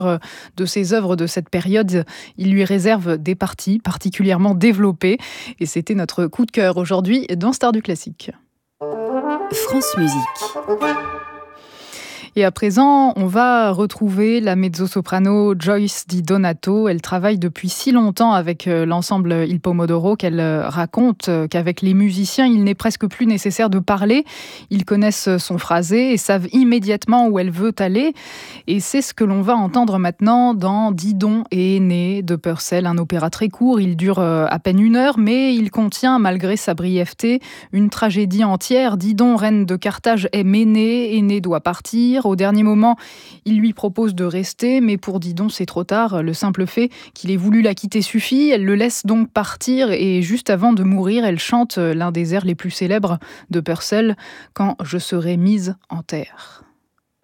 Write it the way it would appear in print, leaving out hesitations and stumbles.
de ses œuvres de cette période, il lui réserve des parties particulièrement développées. Et c'était notre coup de cœur aujourd'hui dans Star du Classique. France Musique. Et à présent, on va retrouver la mezzo-soprano Joyce Di Donato. Elle travaille depuis si longtemps avec l'ensemble Il Pomodoro qu'elle raconte qu'avec les musiciens, il n'est presque plus nécessaire de parler. Ils connaissent son phrasé et savent immédiatement où elle veut aller. Et c'est ce que l'on va entendre maintenant dans Didon et Énée de Purcell, un opéra très court. Il dure à peine 1 heure, mais il contient, malgré sa brièveté, une tragédie entière. Didon, reine de Carthage, aime Énée. Énée doit partir. Au dernier moment, il lui propose de rester, mais pour Didon, c'est trop tard. Le simple fait qu'il ait voulu la quitter suffit. Elle le laisse donc partir et juste avant de mourir, elle chante l'un des airs les plus célèbres de Purcell, « Quand je serai mise en terre ».